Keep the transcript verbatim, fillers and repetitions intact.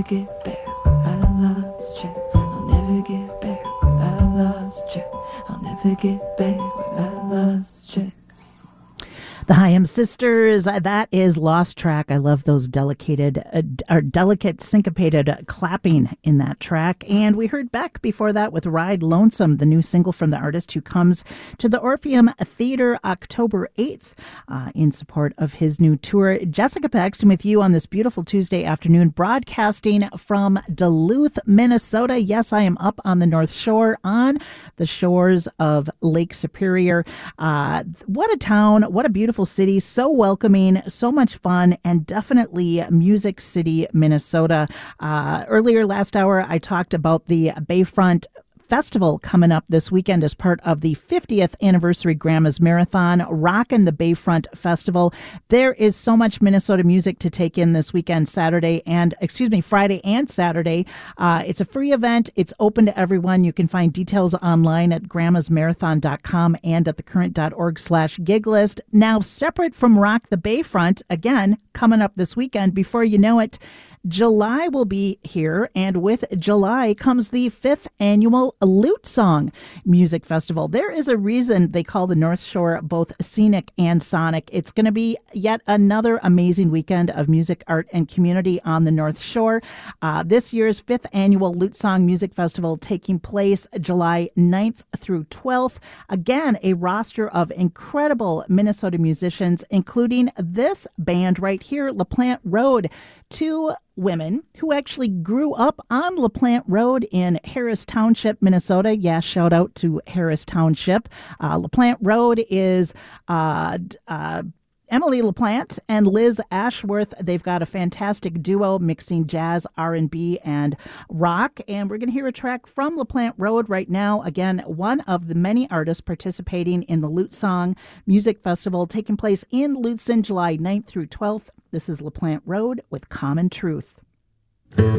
never get back what I lost, yeah. I'll never get back what I lost, yeah. I'll never get back what I lost, yeah. The Hyam Sisters, that is Lost Track. I love those delicate, uh, or delicate syncopated uh, clapping in that track. And we heard Beck before that with Ride Lonesome, the new single from the artist who comes to the Orpheum Theater October eighth uh, in support of his new tour. Jessica Paxton with you on this beautiful Tuesday afternoon, broadcasting from Duluth, Minnesota. Yes, I am up on the North Shore, on the shores of Lake Superior. Uh, what a town, what a beautiful city, so welcoming, so much fun, and definitely Music City, Minnesota. Uh, earlier last hour, I talked about the Bayfront Festival coming up this weekend as part of the fiftieth anniversary Grandma's Marathon, Rockin' the Bayfront Festival. There is so much Minnesota music to take in this weekend, Saturday and, excuse me, Friday and Saturday. Uh, it's a free event. It's open to everyone. You can find details online at grandmas marathon dot com and at thecurrent.org slash gig list. Now, separate from Rock the Bayfront, again, coming up this weekend, before you know it, July will be here, and with July comes the fifth annual Lute Song Music Festival. There is a reason they call the North Shore both scenic and sonic. It's going to be yet another amazing weekend of music, art, and community on the North Shore. Uh, this year's fifth annual Lute Song Music Festival taking place July ninth through twelfth. Again, a roster of incredible Minnesota musicians, including this band right here, LaPlante Road. Two women who actually grew up on LaPlante Road in Harris Township, Minnesota. Yeah, shout out to Harris Township. Uh, LaPlante Road is uh, uh, Emily LaPlante and Liz Ashworth. They've got a fantastic duo mixing jazz, R and B, and rock. And we're going to hear a track from LaPlante Road right now. Again, one of the many artists participating in the Lute Song Music Festival taking place in Lutsen, July ninth through twelfth. This is LaPlante Road with Common Truth.